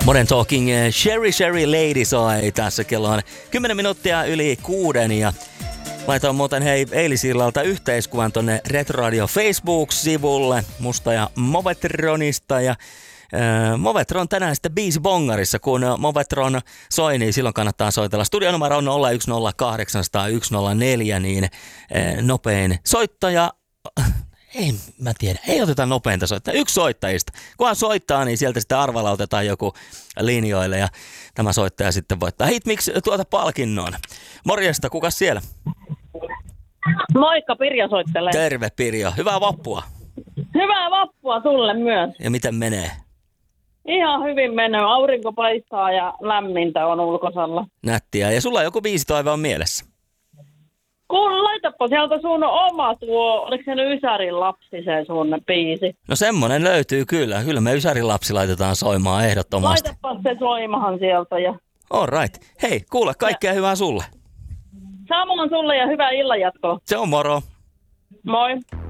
Modern Talking Sherry Lady soi tässä kello on 10 minuuttia yli 6 ja laitoin muuten eilisillalta yhteiskuvan tonne Retroradio Facebook-sivulle musta ja Movetronista ja Movetron tänään sitten biisibongarissa, kun Movetron soi, niin silloin kannattaa soitella. Studionumero on 01080104, niin nopein soittaja, mä tiedä, ei oteta nopeinta soittaa. Yksi soittajista. Kunhan soittaa, niin sieltä sitten arvalla otetaan joku linjoille ja tämä soittaja sitten voittaa Hitmix tuota palkinnon. Morjesta, kukas siellä? Moikka, Pirjo soittelee. Terve Pirjo, hyvää vappua. Hyvää vappua sulle myös. Ja miten menee? Ihan hyvin menee. Aurinko paistaa ja lämmintä on ulkosalla. Nättiä. Ja sulla joku biisitoive on mielessä? Kun laitapa sieltä sun oma tuo, oliko se nyt Ysärin lapsi se sun biisi? No semmonen löytyy kyllä. Kyllä me Ysärin lapsi laitetaan soimaan ehdottomasti. Laitapa se soimahan sieltä. Ja... All right. Hei, kuule, kaikkea hyvää sulle. Samoin sulle ja hyvää illanjatkoa. Se on moro. Moi.